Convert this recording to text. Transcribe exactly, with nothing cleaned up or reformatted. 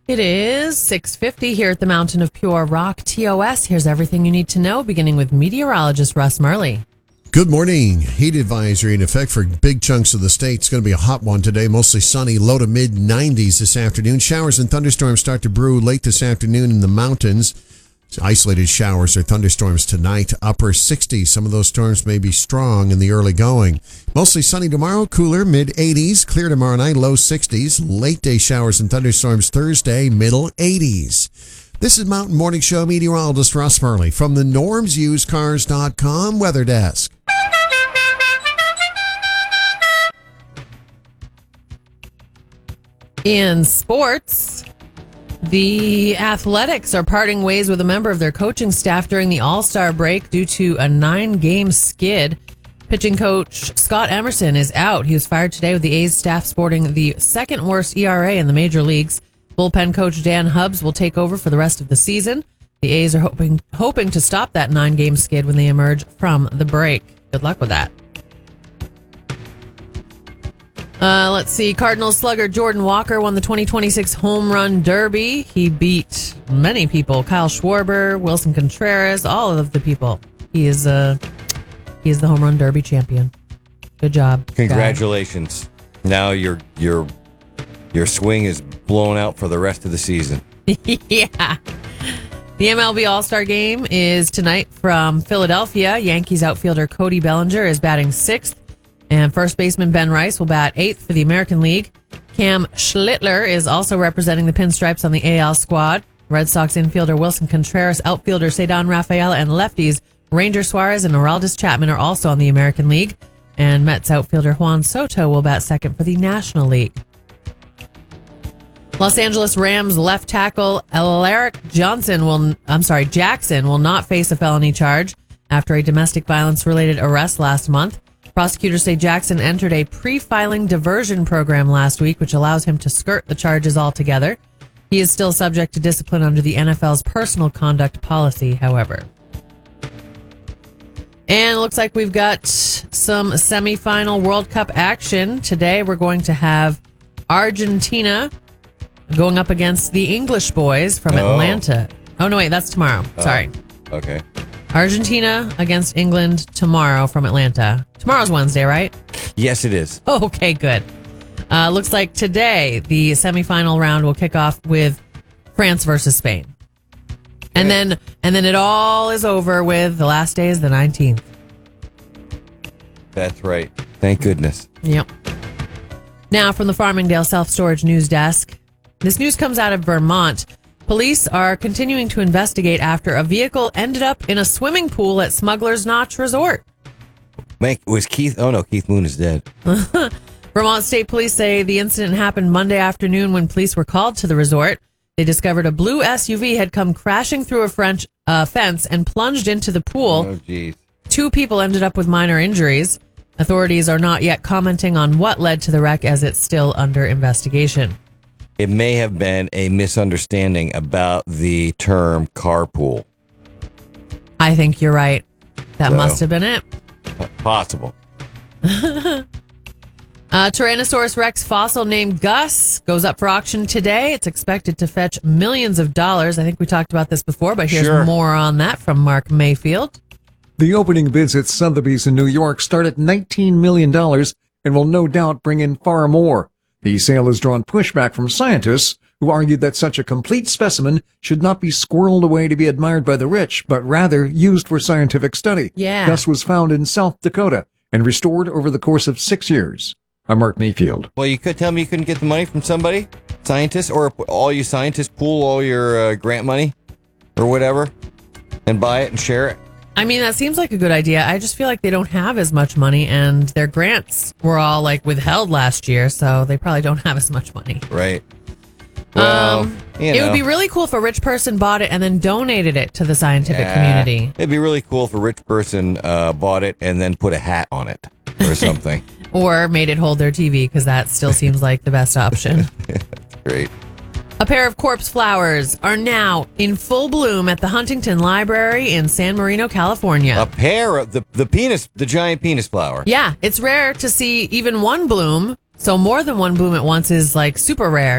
It is six fifty here at the Mountain of Pure Rock, T O S. Here's everything you need to know, beginning with meteorologist Russ Murley. Good morning. Heat advisory in effect for big chunks of the state. It's going to be a hot one today, mostly sunny, low to mid nineties this afternoon. Showers and thunderstorms start to brew late this afternoon in the mountains. Isolated showers or thunderstorms tonight, upper sixties. Some of those storms may be strong in the early going. Mostly sunny tomorrow, cooler, mid eighties. Clear tomorrow night, low sixties. Late day showers and thunderstorms Thursday, middle eighties. This is Mountain Morning Show meteorologist Russ Murley from the norms used cars dot com weather desk. In sports, the Athletics are parting ways with a member of their coaching staff during the All-Star break due to a nine-game skid. Pitching coach Scott Emerson is out. He was fired today with the A's staff sporting the second worst E R A in the major leagues. Bullpen coach Dan Hubbs will take over for the rest of the season. The A's are hoping hoping to stop that nine-game skid when they emerge from the break. Good luck with that. Uh, let's see. Cardinals slugger Jordan Walker won the twenty twenty-six Home Run Derby. He beat many people. Kyle Schwarber, Wilson Contreras, all of the people. He is uh, he is the Home Run Derby champion. Good job. Congratulations. Guy. Now your your your swing is blown out for the rest of the season. Yeah. The M L B All-Star Game is tonight from Philadelphia. Yankees outfielder Cody Bellinger is batting sixth. And first baseman Ben Rice will bat eighth for the American League. Cam Schlittler is also representing the Pinstripes on the A L squad. Red Sox infielder Wilson Contreras, outfielder Cedar Rafaela, and lefties Ranger Suarez and Aroldis Chapman are also on the American League. And Mets outfielder Juan Soto will bat second for the National League. Los Angeles Rams left tackle Alaric Johnson will, I'm sorry, Jackson will not face a felony charge after a domestic violence-related arrest last month. Prosecutors say Jackson entered a pre-filing diversion program last week, which allows him to skirt the charges altogether. He is still subject to discipline under the N F L's personal conduct policy, however. And it looks like we've got some semifinal World Cup action. Today we're going to have Argentina going up against the English boys from oh. Atlanta. Oh, no, wait, that's tomorrow. Oh. Sorry. Okay. Argentina against England tomorrow from Atlanta. Tomorrow's Wednesday, right? Yes, it is. Oh, okay, good. Uh, looks like today the semifinal round will kick off with France versus Spain. And okay. then and then it all is over with the last day is the nineteenth. That's right. Thank goodness. Yep. Now from the Farmingdale Self-Storage News Desk. This news comes out of Vermont. Police are continuing to investigate after a vehicle ended up in a swimming pool at Smuggler's Notch Resort. Mike, was Keith? Oh, no, Keith Moon is dead. Vermont State Police say the incident happened Monday afternoon when police were called to the resort. They discovered a blue S U V had come crashing through a French uh, fence and plunged into the pool. Oh, geez. Two people ended up with minor injuries. Authorities are not yet commenting on what led to the wreck as it's still under investigation. It may have been a misunderstanding about the term carpool. I think you're right. That So, must have been it. Possible. uh, Tyrannosaurus Rex fossil named Gus goes up for auction today. It's expected to fetch millions of dollars. I think we talked about this before, but here's Sure. more on that from Mark Mayfield. The opening bids at Sotheby's in New York start at nineteen million dollars and will no doubt bring in far more. The sale has drawn pushback from scientists who argued that such a complete specimen should not be squirreled away to be admired by the rich, but rather used for scientific study. Yeah. Gus was found in South Dakota and restored over the course of six years. I'm Mark Mayfield. Well, you could tell me you couldn't get the money from somebody, scientists, or all you scientists pool all your uh, grant money or whatever and buy it and share it. I mean, that seems like a good idea. I just feel like they don't have as much money, and their grants were all like withheld last year, so they probably don't have as much money. Right. Well, um, you it know. would be really cool if a rich person bought it and then donated it to the scientific Yeah. community. It'd be really cool if a rich person uh, bought it and then put a hat on it or something. Or made it hold their T V, because that still seems like the best option. Great. A pair of corpse flowers are now in full bloom at the Huntington Library in San Marino, California. A pair of the, the penis, the giant penis flower. Yeah, it's rare to see even one bloom, so more than one bloom at once is like super rare.